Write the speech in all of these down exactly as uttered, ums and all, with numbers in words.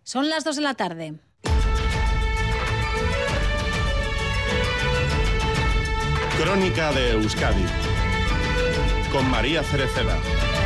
Son las dos de la tarde. Crónica de Euskadi con María Cereceda.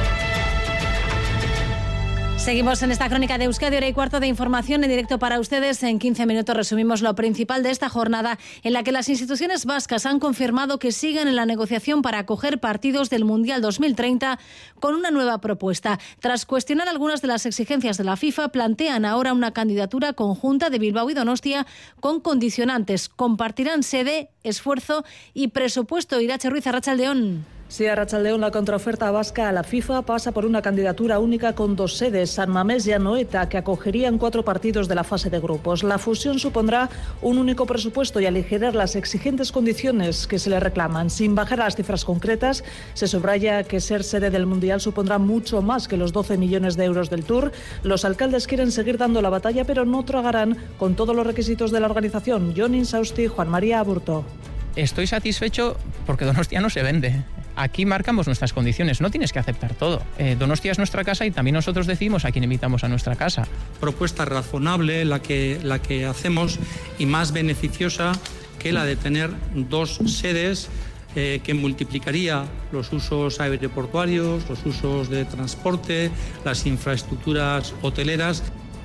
Seguimos en esta crónica de Euskadi, hora y cuarto de información en directo para ustedes. En quince minutos resumimos lo principal de esta jornada en la que las instituciones vascas han confirmado que siguen en la negociación para acoger partidos del Mundial dos mil treinta con una nueva propuesta. Tras cuestionar algunas de las exigencias de la FIFA, plantean ahora una candidatura conjunta de Bilbao y Donostia con condicionantes. Compartirán sede, esfuerzo y presupuesto. Irache Ruiz, Arratsaldeón. Sí, Arratsaldeón, la contraoferta vasca a la FIFA pasa por una candidatura única con dos sedes, San Mamés y Anoeta, que acogerían cuatro partidos de la fase de grupos. La fusión supondrá un único presupuesto y aligerar las exigentes condiciones que se le reclaman. Sin bajar a las cifras concretas, se subraya que ser sede del Mundial supondrá mucho más que los doce millones de euros del Tour. Los alcaldes quieren seguir dando la batalla, pero no tragarán con todos los requisitos de la organización. Jon Insausti, Juan María Aburto. Estoy satisfecho porque Donostia no se vende. Aquí marcamos nuestras condiciones, no tienes que aceptar todo. Eh, Donostia es nuestra casa y también nosotros decidimos a quién invitamos a nuestra casa. Propuesta razonable la que, la que hacemos y más beneficiosa que la de tener dos sedes eh, que multiplicaría los usos aeroportuarios, los usos de transporte, las infraestructuras hoteleras.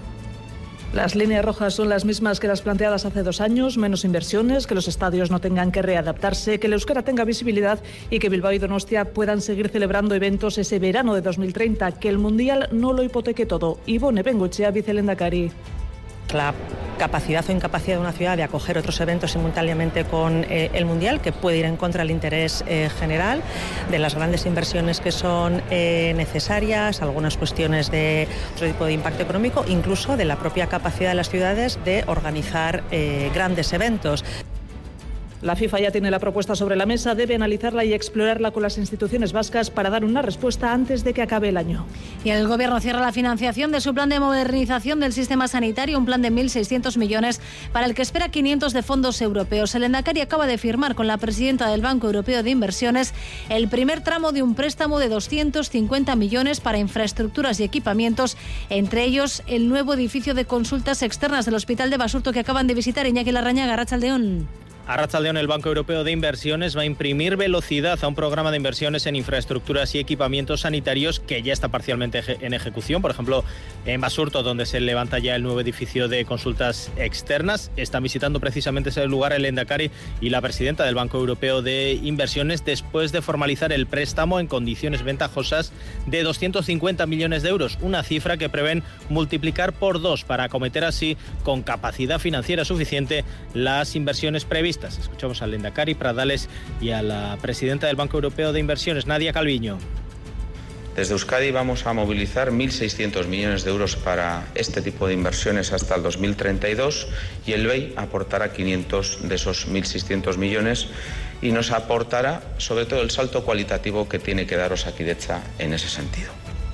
Las líneas rojas son las mismas que las planteadas hace dos años, menos inversiones, que los estadios no tengan que readaptarse, que el euskera tenga visibilidad y que Bilbao y Donostia puedan seguir celebrando eventos ese verano de dos mil treinta, que el Mundial no lo hipoteque todo. Ibone Bengoechea, vicelehendakari. La capacidad o incapacidad de una ciudad de acoger otros eventos simultáneamente con eh, el Mundial, que puede ir en contra del interés eh, general, de las grandes inversiones que son eh, necesarias, algunas cuestiones de otro tipo de impacto económico, incluso de la propia capacidad de las ciudades de organizar eh, grandes eventos. La FIFA ya tiene la propuesta sobre la mesa, debe analizarla y explorarla con las instituciones vascas para dar una respuesta antes de que acabe el año. Y el Gobierno cierra la financiación de su plan de modernización del sistema sanitario, un plan de mil seiscientos millones para el que espera quinientos de fondos europeos. El Lehendakari acaba de firmar con la presidenta del Banco Europeo de Inversiones el primer tramo de un préstamo de doscientos cincuenta millones para infraestructuras y equipamientos, entre ellos el nuevo edificio de consultas externas del Hospital de Basurto que acaban de visitar. Iñaki Larrañaga, Arratsaldeón. Arratsaldeón, el Banco Europeo de Inversiones va a imprimir velocidad a un programa de inversiones en infraestructuras y equipamientos sanitarios que ya está parcialmente en ejecución. Por ejemplo, en Basurto, donde se levanta ya el nuevo edificio de consultas externas. Están visitando precisamente ese lugar el Lehendakari y la presidenta del Banco Europeo de Inversiones después de formalizar el préstamo en condiciones ventajosas de doscientos cincuenta millones de euros, una cifra que prevén multiplicar por dos para acometer así con capacidad financiera suficiente las inversiones previstas. Escuchamos al Lehendakari Pradales y a la presidenta del Banco Europeo de Inversiones, Nadia Calviño. Desde Euskadi vamos a movilizar mil seiscientos millones de euros para este tipo de inversiones hasta el dos mil treinta y dos y el B E I aportará quinientos de esos mil seiscientos millones y nos aportará sobre todo el salto cualitativo que tiene que dar Osakidetza en ese sentido.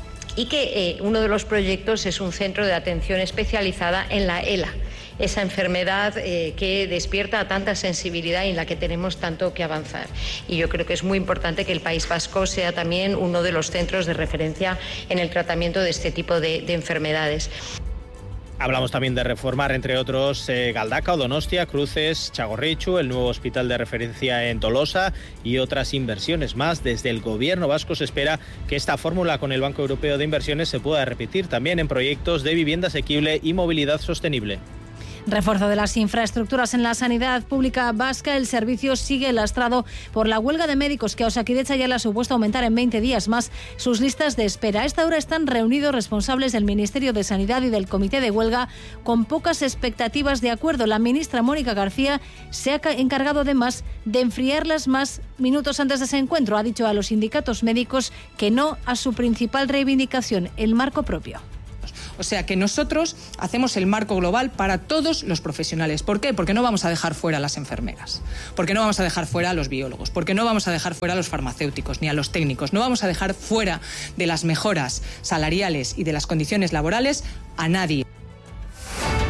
Y que eh, uno de los proyectos es un centro de atención especializada en la ELA, esa enfermedad eh, que despierta tanta sensibilidad y en la que tenemos tanto que avanzar. Y yo creo que es muy importante que el País Vasco sea también uno de los centros de referencia en el tratamiento de este tipo de, de enfermedades. Hablamos también de reformar, entre otros, eh, Galdakao, Donostia, Cruces, Txagorritxu, el nuevo hospital de referencia en Tolosa y otras inversiones más. Desde el Gobierno vasco se espera que esta fórmula con el Banco Europeo de Inversiones se pueda repetir también en proyectos de vivienda asequible y movilidad sostenible. Refuerzo de las infraestructuras en la sanidad pública vasca. El servicio sigue lastrado por la huelga de médicos que a Osakidetza ya le ha supuesto aumentar en veinte días más sus listas de espera. A esta hora están reunidos responsables del Ministerio de Sanidad y del Comité de Huelga con pocas expectativas de acuerdo. La ministra Mónica García se ha encargado además de enfriarlas más minutos antes de ese encuentro. Ha dicho a los sindicatos médicos que no a su principal reivindicación, el marco propio. O sea que nosotros hacemos el marco global para todos los profesionales. ¿Por qué? Porque no vamos a dejar fuera a las enfermeras, porque no vamos a dejar fuera a los biólogos, porque no vamos a dejar fuera a los farmacéuticos ni a los técnicos, no vamos a dejar fuera de las mejoras salariales y de las condiciones laborales a nadie.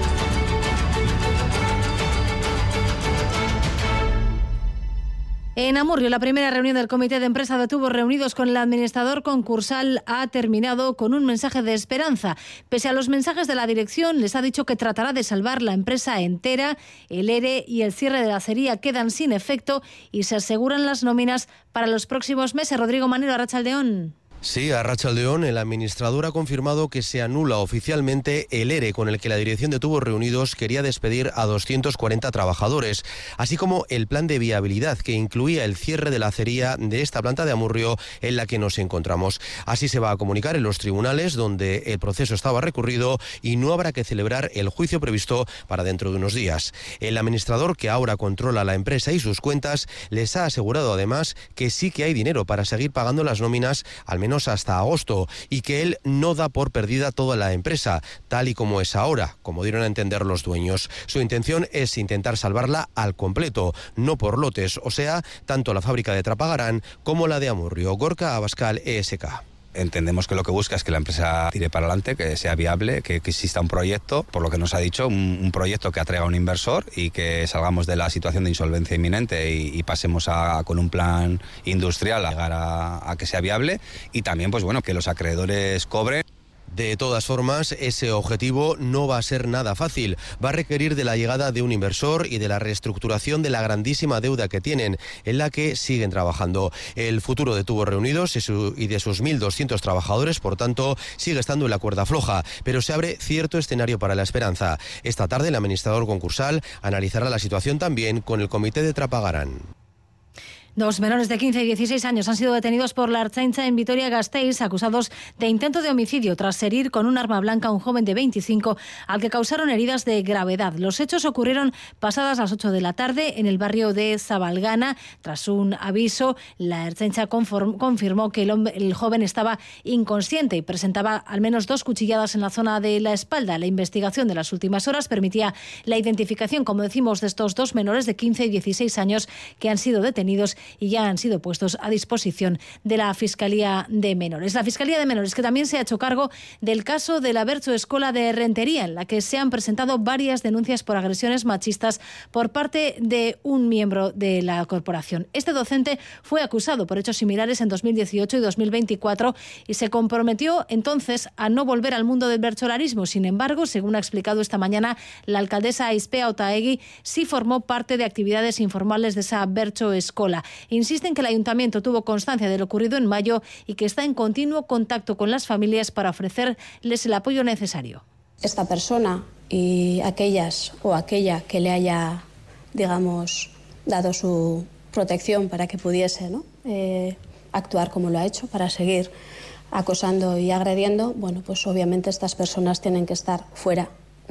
En En Amurrio, la primera reunión del comité de empresa de tubos reunidos con el administrador concursal ha terminado con un mensaje de esperanza. Pese a los mensajes de la dirección, les ha dicho que tratará de salvar la empresa entera. El E R E y el cierre de la acería quedan sin efecto y se aseguran las nóminas para los próximos meses. Rodrigo Manero, Arratsaldeón. Sí, Arratsaldeón, el administrador ha confirmado que se anula oficialmente el E R E con el que la dirección de Tubos Reunidos quería despedir a doscientos cuarenta trabajadores, así como el plan de viabilidad que incluía el cierre de la acería de esta planta de Amurrio en la que nos encontramos. Así se va a comunicar en los tribunales donde el proceso estaba recurrido y no habrá que celebrar el juicio previsto para dentro de unos días. El administrador, que ahora controla la empresa y sus cuentas, les ha asegurado además que sí que hay dinero para seguir pagando las nóminas al menos hasta agosto y que él no da por perdida toda la empresa, tal y como es ahora, como dieron a entender los dueños. Su intención es intentar salvarla al completo, no por lotes, o sea, tanto la fábrica de Trapagarán como la de Amurrio. Gorka Abascal, E S K. Entendemos que lo que busca es que la empresa tire para adelante, que sea viable, que, que exista un proyecto, por lo que nos ha dicho, un, un proyecto que atraiga a un inversor y que salgamos de la situación de insolvencia inminente y, y pasemos a, con un plan industrial a llegar a, a que sea viable y también, pues bueno, que los acreedores cobren. De todas formas, ese objetivo no va a ser nada fácil. Va a requerir de la llegada de un inversor y de la reestructuración de la grandísima deuda que tienen, en la que siguen trabajando. El futuro de Tubos Reunidos y de sus mil doscientos trabajadores, por tanto, sigue estando en la cuerda floja, pero se abre cierto escenario para la esperanza. Esta tarde, el administrador concursal analizará la situación también con el comité de Trapagarán. Dos menores de quince y dieciséis años han sido detenidos por la Ertzaintza en Vitoria-Gasteiz, acusados de intento de homicidio tras herir con un arma blanca a un joven de veinticinco al que causaron heridas de gravedad. Los hechos ocurrieron pasadas las ocho de la tarde en el barrio de Zabalgana. Tras un aviso, la Ertzaintza conform, confirmó que el, hombre, el joven estaba inconsciente y presentaba al menos dos cuchilladas en la zona de la espalda. La investigación de las últimas horas permitía la identificación, como decimos, de estos dos menores de quince y dieciséis años que han sido detenidos y ya han sido puestos a disposición de la Fiscalía de Menores. La Fiscalía de Menores, que también se ha hecho cargo del caso de la Bertso Escola de Rentería, en la que se han presentado varias denuncias por agresiones machistas por parte de un miembro de la corporación. Este docente fue acusado por hechos similares en dos mil dieciocho y dos mil veinticuatro y se comprometió entonces a no volver al mundo del bertsolarismo. Sin embargo, según ha explicado esta mañana la alcaldesa Aizpea Otaegui, sí formó parte de actividades informales de esa Bertso Escola. Insiste en que el ayuntamiento tuvo constancia de lo ocurrido en mayo y que está en continuo contacto con las familias para ofrecerles el apoyo necesario. Esta persona y aquellas o aquella que le haya, digamos, dado su protección para que pudiese, ¿no?, eh, actuar como lo ha hecho, para seguir acosando y agrediendo, bueno, pues obviamente estas personas tienen que estar fuera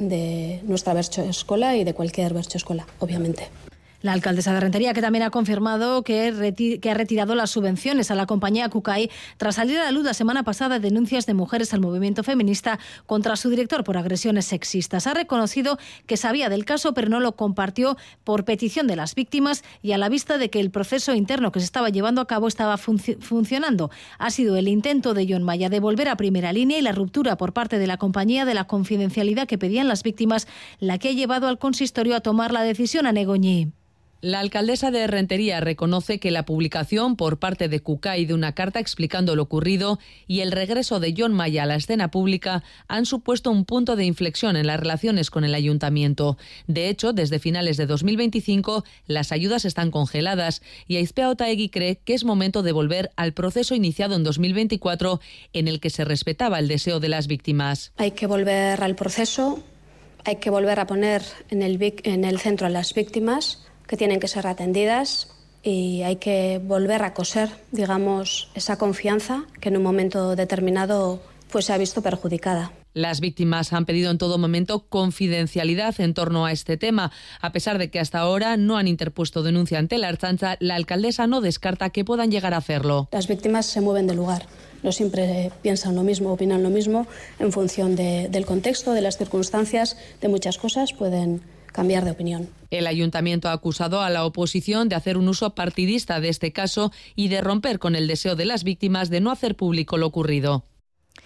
de nuestra Bertso Escola y de cualquier Bertso Escola, obviamente. La alcaldesa de Rentería, que también ha confirmado que, reti- que ha retirado las subvenciones a la compañía Kukai tras salir a la luz la semana pasada denuncias de mujeres al movimiento feminista contra su director por agresiones sexistas. Ha reconocido que sabía del caso, pero no lo compartió por petición de las víctimas y a la vista de que el proceso interno que se estaba llevando a cabo estaba func- funcionando. Ha sido el intento de Jon Maya de volver a primera línea y la ruptura por parte de la compañía de la confidencialidad que pedían las víctimas la que ha llevado al consistorio a tomar la decisión, a Negoñi. La alcaldesa de Rentería reconoce que la publicación por parte de Kukai de una carta explicando lo ocurrido y el regreso de Jon Maya a la escena pública han supuesto un punto de inflexión en las relaciones con el ayuntamiento. De hecho, desde finales de dos mil veinticinco las ayudas están congeladas y Aizpea Otaegui cree que es momento de volver al proceso iniciado en dos mil veinticuatro en el que se respetaba el deseo de las víctimas. Hay que volver al proceso, hay que volver a poner en el, en el centro a las víctimas, que tienen que ser atendidas, y hay que volver a coser, digamos, esa confianza que en un momento determinado pues se ha visto perjudicada. Las víctimas han pedido en todo momento confidencialidad en torno a este tema. A pesar de que hasta ahora no han interpuesto denuncia ante la Ertzaintza, la alcaldesa no descarta que puedan llegar a hacerlo. Las víctimas se mueven de lugar. No siempre piensan lo mismo, opinan lo mismo. En función de, del contexto, de las circunstancias, de muchas cosas, pueden cambiar de opinión. El ayuntamiento ha acusado a la oposición de hacer un uso partidista de este caso y de romper con el deseo de las víctimas de no hacer público lo ocurrido.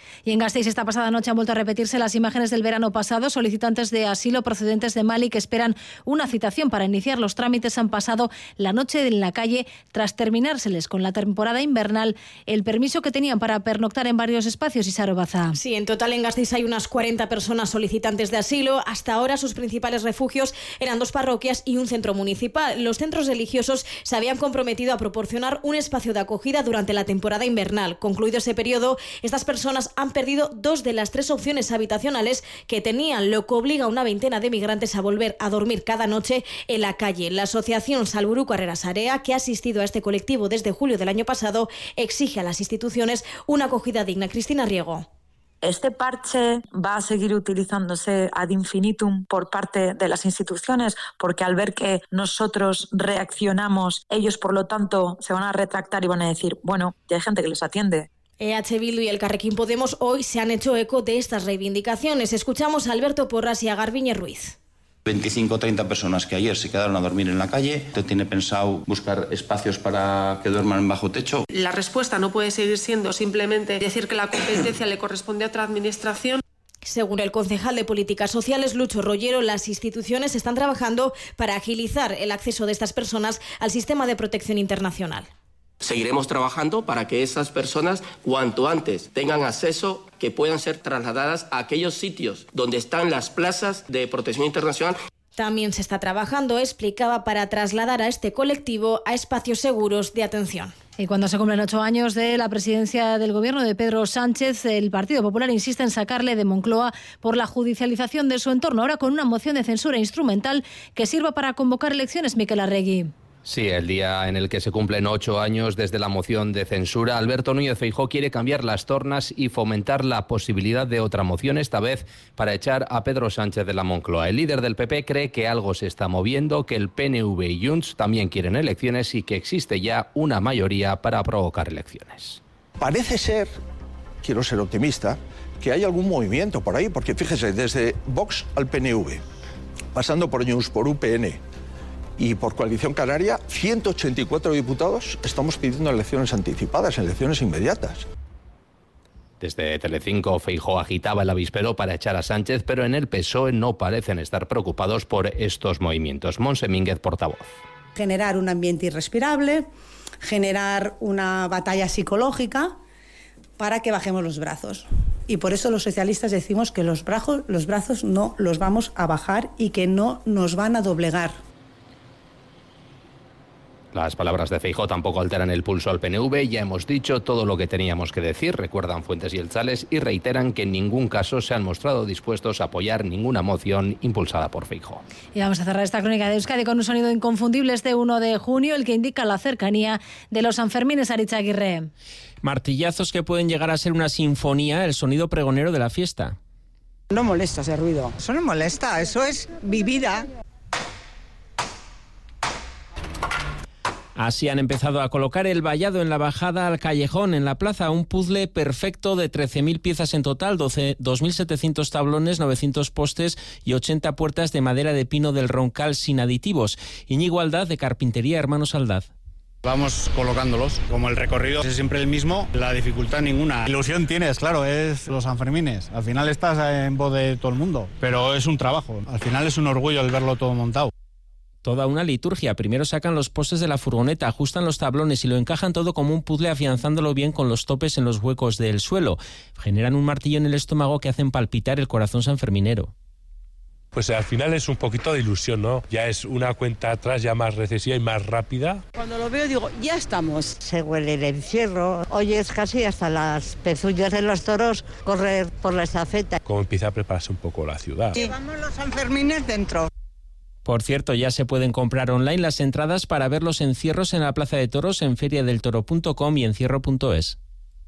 Y en Gasteiz esta pasada noche han vuelto a repetirse las imágenes del verano pasado. Solicitantes de asilo procedentes de Mali que esperan una citación para iniciar los trámites han pasado la noche en la calle tras terminárseles con la temporada invernal el permiso que tenían para pernoctar en varios espacios. Isaro Baza. Sí, en total en Gasteiz hay unas cuarenta personas solicitantes de asilo. Hasta ahora sus principales refugios eran dos parroquias y un centro municipal. Los centros religiosos se habían comprometido a proporcionar un espacio de acogida durante la temporada invernal. Concluido ese periodo, estas personas han perdido dos de las tres opciones habitacionales que tenían, lo que obliga a una veintena de migrantes a volver a dormir cada noche en la calle. La asociación Salburu Carreras Area, que ha asistido a este colectivo desde julio del año pasado, exige a las instituciones una acogida digna. Cristina Riego. Este parche va a seguir utilizándose ad infinitum por parte de las instituciones, porque al ver que nosotros reaccionamos, ellos por lo tanto se van a retractar y van a decir, bueno, ya hay gente que les atiende. E H Bildu y el Elkarrekin Podemos hoy se han hecho eco de estas reivindicaciones. Escuchamos a Alberto Porras y a Garbiñe Ruiz. veinticinco o treinta personas que ayer se quedaron a dormir en la calle. ¿Usted tiene pensado buscar espacios para que duerman bajo techo? La respuesta no puede seguir siendo simplemente decir que la competencia le corresponde a otra administración. Según el concejal de Políticas Sociales, Lucho Rollero, las instituciones están trabajando para agilizar el acceso de estas personas al sistema de protección internacional. Seguiremos trabajando para que esas personas cuanto antes tengan acceso, que puedan ser trasladadas a aquellos sitios donde están las plazas de protección internacional. También se está trabajando, explicaba, para trasladar a este colectivo a espacios seguros de atención. Y cuando se cumplen ocho años de la presidencia del gobierno de Pedro Sánchez, el Partido Popular insiste en sacarle de Moncloa por la judicialización de su entorno, ahora con una moción de censura instrumental que sirva para convocar elecciones. Miquel Arregui. Sí, el día en el que se cumplen ocho años desde la moción de censura, Alberto Núñez Feijóo quiere cambiar las tornas y fomentar la posibilidad de otra moción, esta vez para echar a Pedro Sánchez de la Moncloa. El líder del P P cree que algo se está moviendo, que el P N V y Junts también quieren elecciones y que existe ya una mayoría para provocar elecciones. Parece ser, quiero ser optimista, que hay algún movimiento por ahí, porque fíjese, desde Vox al P N V, pasando por Junts, por U P N... y por Coalición Canaria, ciento ochenta y cuatro diputados estamos pidiendo elecciones anticipadas, elecciones inmediatas. Desde Telecinco, Feijóo agitaba el avispero para echar a Sánchez, pero en el P S O E no parecen estar preocupados por estos movimientos. Montse Mínguez, portavoz. Generar un ambiente irrespirable, generar una batalla psicológica para que bajemos los brazos. Y por eso los socialistas decimos que los brazos, los brazos no los vamos a bajar y que no nos van a doblegar. Las palabras de Feijóo tampoco alteran el pulso al P N V. Ya hemos dicho todo lo que teníamos que decir, recuerdan fuentes y Jeltzales, y reiteran que en ningún caso se han mostrado dispuestos a apoyar ninguna moción impulsada por Feijóo. Y vamos a cerrar esta crónica de Euskadi con un sonido inconfundible este uno de junio, el que indica la cercanía de los Sanfermines. Aritz Aguirre. Martillazos que pueden llegar a ser una sinfonía, el sonido pregonero de la fiesta. No molesta ese ruido. Eso no molesta, eso es mi vida. Así han empezado a colocar el vallado en la bajada al callejón, en la plaza, un puzzle perfecto de trece mil piezas en total, dos mil setecientos tablones, novecientos postes y ochenta puertas de madera de pino del Roncal sin aditivos. Íñigo Aldaz, de Carpintería Hermanos Aldaz. Vamos colocándolos. Como el recorrido es siempre el mismo, la dificultad ninguna. Ilusión tienes, claro, es los Sanfermines. Al final estás en voz de todo el mundo, pero es un trabajo. Al final es un orgullo el verlo todo montado. Toda una liturgia. Primero sacan los postes de la furgoneta, ajustan los tablones y lo encajan todo como un puzzle, afianzándolo bien con los topes en los huecos del suelo. Generan un martillo en el estómago que hacen palpitar el corazón sanferminero. Pues al final es un poquito de ilusión, ¿no? Ya es una cuenta atrás ya más recesiva y más rápida. Cuando lo veo digo, ya estamos. Se huele el encierro. Oyes casi hasta las pezuñas de los toros correr por la estafeta. Como empieza a prepararse un poco la ciudad. Llevamos los Sanfermines dentro. Por cierto, ya se pueden comprar online las entradas para ver los encierros en la Plaza de Toros en feria del toro punto com y encierro punto es.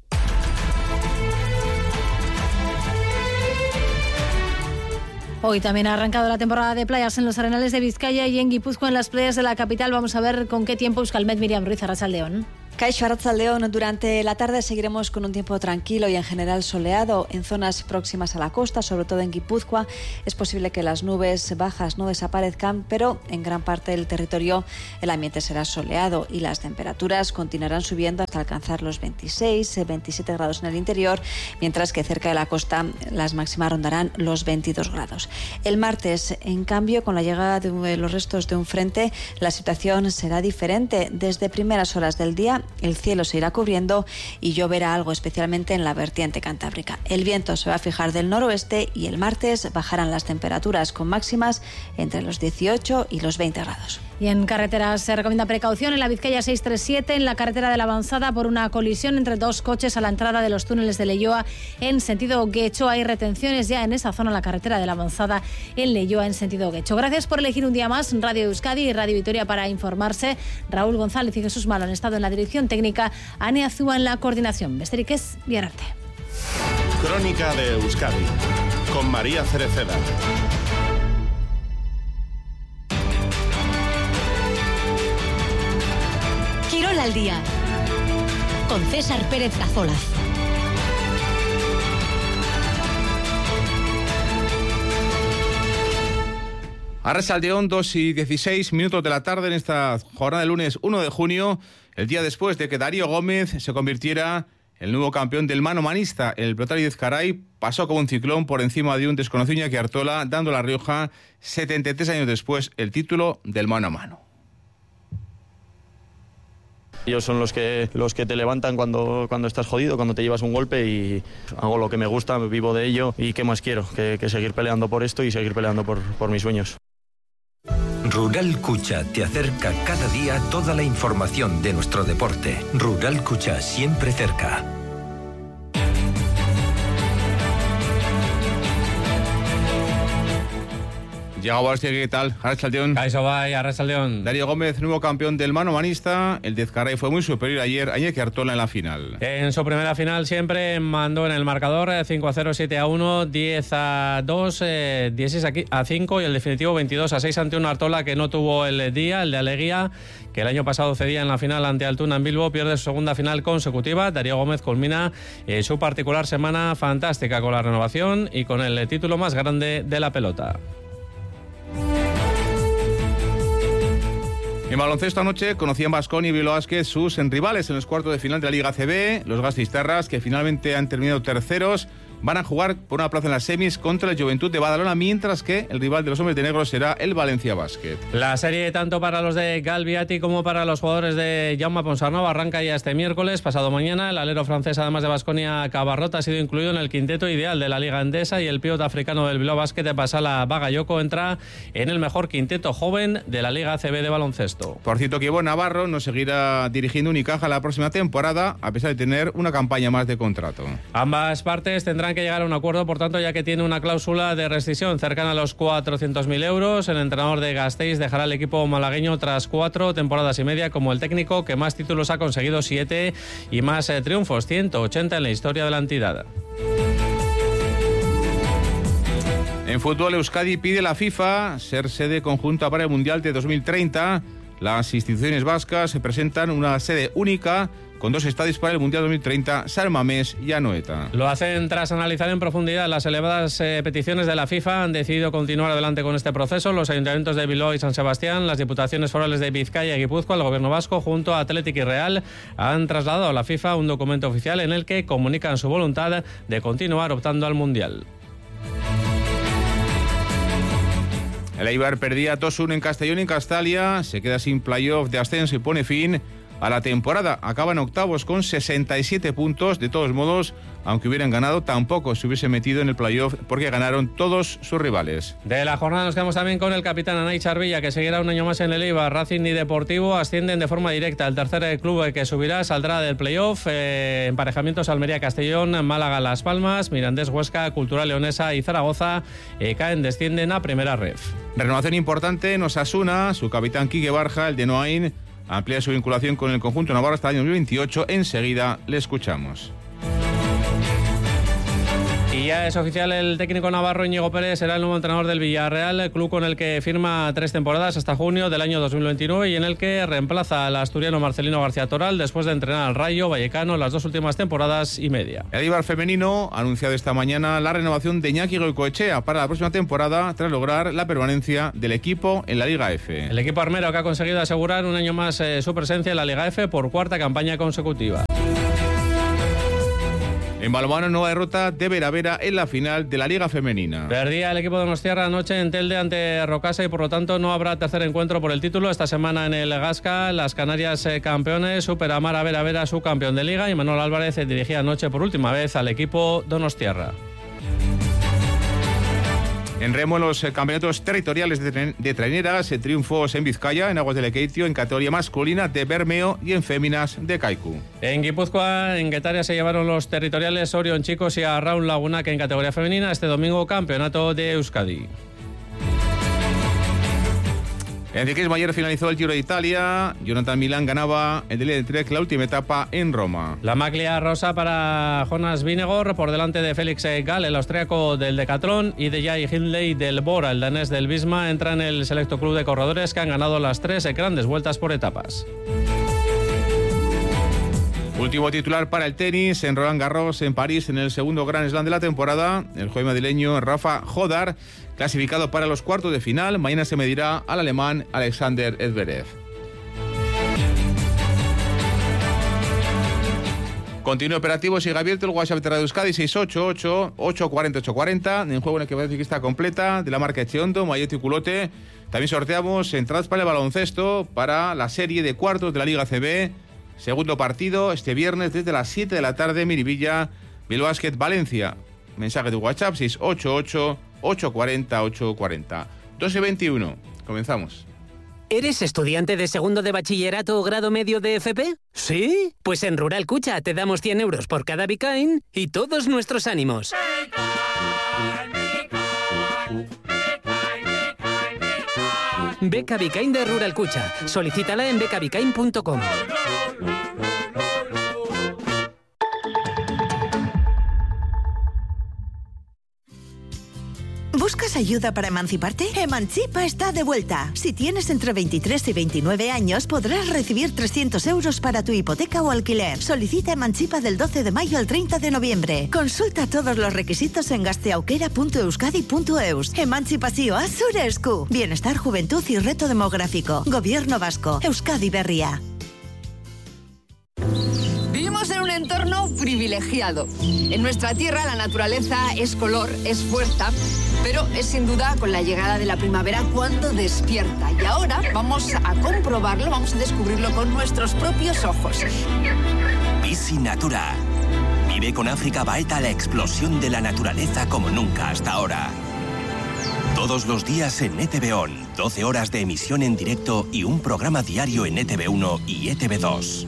Hoy también ha arrancado la temporada de playas en los Arenales de Vizcaya y en Guipúzcoa, en las playas de la capital. Vamos a ver con qué tiempo Euskalmet. Miriam Ruiz, Arratsaldeon. Kaixo, arratsaldeon. Durante la tarde seguiremos con un tiempo tranquilo y en general soleado en zonas próximas a la costa, sobre todo en Guipúzcoa. Es posible que las nubes bajas no desaparezcan, pero en gran parte del territorio el ambiente será soleado y las temperaturas continuarán subiendo hasta alcanzar los veintiséis, veintisiete grados en el interior, mientras que cerca de la costa las máximas rondarán los veintidós grados. El martes, en cambio, con la llegada de los restos de un frente, la situación será diferente. Desde primeras horas del día el cielo se irá cubriendo y lloverá algo, especialmente en la vertiente cantábrica. El viento se va a fijar del noroeste y el martes bajarán las temperaturas con máximas entre los dieciocho y los veinte grados. Y en carreteras se recomienda precaución en la Vizcaya seiscientos treinta y siete, en la carretera de la Avanzada, por una colisión entre dos coches a la entrada de los túneles de Leioa en sentido Guecho. Hay retenciones ya en esa zona, la carretera de la Avanzada en Leioa en sentido Guecho. Gracias por elegir un día más Radio Euskadi y Radio Vitoria para informarse. Raúl González y Jesús Malo han estado en la dirección técnica, Ane Azúa en la coordinación. Besterik ez, biararte. Crónica de Euskadi con María Cereceda. Quirol al día con César Pérez Cazolas. Arratsaldeon, dos y dieciséis minutos de la tarde en esta jornada del lunes uno de junio, el día después de que Darío Gómez se convirtiera en el nuevo campeón del mano manista. El Pelotari de Ezcaray pasó como un ciclón por encima de un desconocido Iñaki Artola, dando a La Rioja setenta y tres años después el título del mano a mano. Ellos son los que, los que te levantan cuando, cuando estás jodido, cuando te llevas un golpe, y hago lo que me gusta, vivo de ello y qué más quiero que, que seguir peleando por esto y seguir peleando por, por mis sueños. Rural Cucha te acerca cada día toda la información de nuestro deporte. Rural Cucha, siempre cerca. Diego Borges, ¿qué tal? Arratsaldeon. Kaixo bai, arratsaldeon. Darío Gómez, nuevo campeón del mano manista. El de Ezcaray fue muy superior ayer a Iñaki Artola en la final. En su primera final siempre mandó en el marcador cinco a cero, siete a uno, diez a dos, eh, dieciséis a cinco y el definitivo veintidós a seis ante un Artola que no tuvo el día, el de Aleguía, que el año pasado cedía en la final ante Altuna en Bilbo, pierde su segunda final consecutiva. Darío Gómez culmina eh, su particular semana fantástica con la renovación y con el título más grande de la pelota. En baloncesto anoche conocían Baskonia y Bilbao Basket sus rivales en los cuartos de final de la Liga A C B. Los gasteiztarras, que finalmente han terminado terceros, van a jugar por una plaza en las semis contra el Juventud de Badalona, mientras que el rival de los hombres de negro será el Valencia Basket. La serie, tanto para los de Galviati como para los jugadores de Jaume Ponsarnau, arranca ya este miércoles. Pasado mañana, el alero francés, además de Baskonia, Cabarrot, ha sido incluido en el quinteto ideal de la Liga Endesa, y el pívot africano del Bilbao Basket, de Pasala Bagayoko, entra en el mejor quinteto joven de la Liga A C B de baloncesto. Por cierto, que Ivo Navarro no seguirá dirigiendo Unicaja la próxima temporada, a pesar de tener una campaña más de contrato. Ambas partes tendrán que llegar a un acuerdo, por tanto, ya que tiene una cláusula de rescisión cercana a los cuatrocientos mil euros. El entrenador de Gasteiz dejará el equipo malagueño tras cuatro temporadas y media como el técnico que más títulos ha conseguido, siete, y más eh, triunfos, ciento ochenta en la historia de la entidad. En fútbol, Euskadi pide a la FIFA ser sede conjunta para el Mundial de dos mil treinta. Las instituciones vascas se presentan una sede única con dos estadios para el Mundial dos mil treinta, San Mamés y Anoeta. Lo hacen tras analizar en profundidad las elevadas eh, peticiones de la FIFA. Han decidido continuar adelante con este proceso. Los ayuntamientos de Bilbao y San Sebastián, las diputaciones forales de Vizcaya y Guipúzcoa, el gobierno vasco, junto a Athletic y Real, han trasladado a la FIFA un documento oficial en el que comunican su voluntad de continuar optando al Mundial. El Eibar perdía dos uno en Castellón y en Castalia, se queda sin playoff de ascenso y pone fin a la temporada. Acaba en octavos con sesenta y siete puntos. De todos modos, aunque hubieran ganado, tampoco se hubiese metido en el playoff porque ganaron todos sus rivales. De la jornada nos quedamos también con el capitán Anay Charvilla, que seguirá un año más en el Eibar. Racing y Deportivo ascienden de forma directa. El tercer club que subirá saldrá del playoff. Eh, emparejamientos Almería-Castellón, Málaga-Las Palmas, Mirandés-Huesca, Cultural Leonesa y Zaragoza eh, caen, descienden a primera ref. Renovación importante en Osasuna. Su capitán Quique Barja, el de Noain, amplía su vinculación con el conjunto navarro hasta el año dos mil veintiocho. Enseguida le escuchamos. Y ya es oficial, el técnico navarro Íñigo Pérez será el nuevo entrenador del Villarreal, el club con el que firma tres temporadas hasta junio del año dos mil veintinueve y en el que reemplaza al asturiano Marcelino García Toral después de entrenar al Rayo Vallecano las dos últimas temporadas y media. El Eibar femenino ha anunciado esta mañana la renovación de Iñaki Goicoechea para la próxima temporada tras lograr la permanencia del equipo en la Liga F. El equipo armero que ha conseguido asegurar un año más eh, su presencia en la Liga F por cuarta campaña consecutiva. En balonmano, nueva derrota de Veravera en la final de la Liga Femenina. Perdía el equipo de Donostiarra anoche en Telde ante Rocasa y por lo tanto no habrá tercer encuentro por el título. Esta semana en el Gasca, las Canarias eh, campeones superamar a Veravera, su campeón de Liga, y Manuel Álvarez eh, dirigía anoche por última vez al equipo Donostiarra. En remo, en los campeonatos territoriales de, tren, de traineras, triunfos en Vizcaya, en aguas de Lekeitio, en categoría masculina de Bermeo y en féminas de Kaiku. En Guipúzcoa, en Guetaria se llevaron los territoriales Orion Chicos y a Raúl Laguna, que en categoría femenina este domingo campeonato de Euskadi. En ciclismo ayer finalizó el Giro de Italia. Jonathan Milán ganaba el Delhi de Trek la última etapa en Roma. La maglia rosa para Jonas Vingegaard por delante de Félix Gall, el austríaco del Decathlon, y de Jai Hindley del Bora, el danés del Visma, entra en el selecto club de corredores que han ganado las tres grandes vueltas por etapas. Último titular para el tenis en Roland Garros en París en el segundo Grand Slam de la temporada. El joven madrileño Rafa Jodar, clasificado para los cuartos de final. Mañana se medirá al alemán Alexander Zverev. Continúa operativo, sigue abierto el WhatsApp de Radio Euskadi seis ocho ocho, ocho cuatro cero, ocho cuatro cero. En juego en el que va a decir que está completa de la marca Echeondo, Mayeto y Culote. También sorteamos entradas para el baloncesto para la serie de cuartos de la Liga C B. Segundo partido este viernes desde las siete de la tarde, Miribilla, Bilbao Basket, Valencia. Mensaje de WhatsApp seis ocho ocho, ocho cuatro cero, ocho cuatro cero. doce veintiuno. Comenzamos. ¿Eres estudiante de segundo de bachillerato o grado medio de F P? ¿Sí? Pues en Rural Cucha te damos cien euros por cada Bicain y todos nuestros ánimos. Beca Bicain de Rural Cucha. Solicítala en beca bicain punto com. ¿Buscas ayuda para emanciparte? Emancipa está de vuelta. Si tienes entre veintitrés y veintinueve años, podrás recibir trescientos euros para tu hipoteca o alquiler. Solicita Emancipa del doce de mayo al treinta de noviembre. Consulta todos los requisitos en gasteaukera punto euskadi punto eus. Emantzipazioa zure esku. Bienestar, juventud y reto demográfico. Gobierno vasco. Euskadi Berria. Vivimos en un entorno privilegiado. En nuestra tierra la naturaleza es color, es fuerza, pero es sin duda con la llegada de la primavera cuando despierta. Y ahora vamos a comprobarlo, vamos a descubrirlo con nuestros propios ojos. Bici Natura. Vive con África Baeta la explosión de la naturaleza como nunca hasta ahora. Todos los días en E T V O N, doce horas de emisión en directo y un programa diario en E T V uno y E T V dos.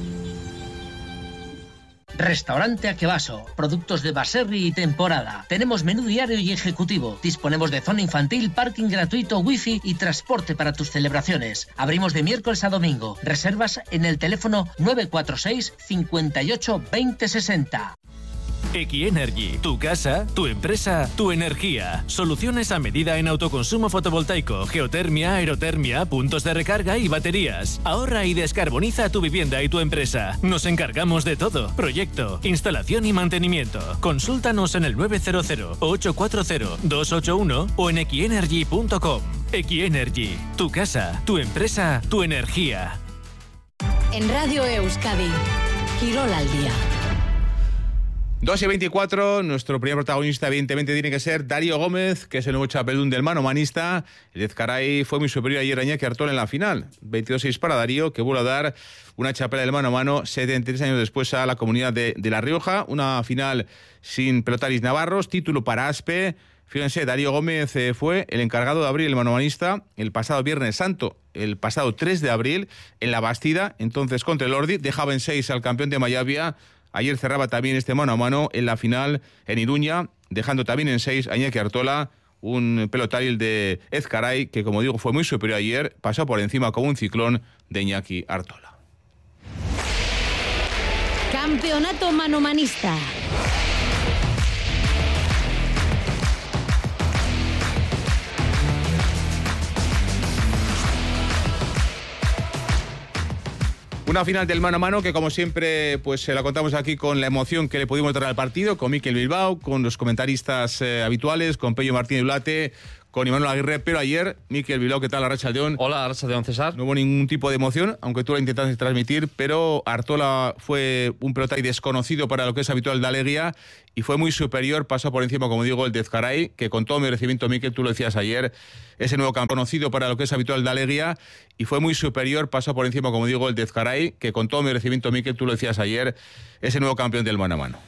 Restaurante Akebaso, productos de Baserri y temporada. Tenemos menú diario y ejecutivo. Disponemos de zona infantil, parking gratuito, wifi y transporte para tus celebraciones. Abrimos de miércoles a domingo. Reservas en el teléfono nueve cuatro seis, cincuenta y ocho, veinte sesenta. Equienergy, tu casa, tu empresa, tu energía. Soluciones a medida en autoconsumo fotovoltaico, geotermia, aerotermia, puntos de recarga y baterías. Ahorra y descarboniza tu vivienda y tu empresa. Nos encargamos de todo. Proyecto, instalación y mantenimiento. Consúltanos en el nueve cero cero, ocho cuatro cero, dos ocho uno o en equienergy punto com. Equienergy, tu casa, tu empresa, tu energía. En Radio Euskadi, Quirol al día. dos y veinticuatro, nuestro primer protagonista evidentemente tiene que ser Darío Gómez, que es el nuevo chapelún del manomanista. El Ezcaray fue muy superior ayer a Iñaki Artola en la final. veintidós seis para Darío, que vuelve a dar una chapela del mano a mano setenta y tres años después a la comunidad de, de La Rioja. Una final sin pelotaris navarros, título para Aspe. Fíjense, Darío Gómez eh, fue el encargado de abrir el manomanista el pasado Viernes Santo, el pasado tres de abril, en la Bastida, entonces contra el Ordi. Dejaba en seis al campeón de Mayavia. Ayer cerraba también este mano a mano en la final en Iruña, dejando también en seis a Iñaki Artola, un pelotaril de Ezcaray que, como digo, fue muy superior ayer, pasó por encima como un ciclón de Iñaki Artola. Campeonato manomanista. Una final del mano a mano que, como siempre, pues se la contamos aquí con la emoción que le pudimos dar al partido, con Mikel Bilbao, con los comentaristas eh, habituales, con Pello Martínez Ulate, con Imanol Aguirre, pero ayer, Mikel Bilbao, ¿qué tal? Arratsaldeon. Hola, Arratsaldeon, César. No hubo ningún tipo de emoción, aunque tú la intentaste transmitir, pero Artola fue un pelotari desconocido para lo que es habitual de Aleguía y fue muy superior, pasó por encima, como digo, el de Ezcaray, que con todo merecimiento, Mikel, tú lo decías ayer, ese nuevo campo conocido para lo que es habitual de Aleguía y fue muy superior, pasó por encima, como digo, el de Ezcaray, que con todo merecimiento, Mikel, tú lo decías ayer, ese nuevo campeón del mano a mano.